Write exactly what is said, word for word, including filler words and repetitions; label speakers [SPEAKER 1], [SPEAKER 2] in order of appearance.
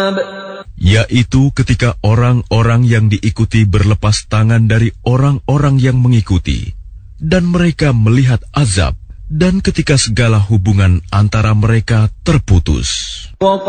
[SPEAKER 1] yaitu ketika orang-orang yang diikuti berlepas tangan dari orang-orang yang mengikuti, dan mereka melihat azab, dan ketika segala hubungan antara mereka terputus.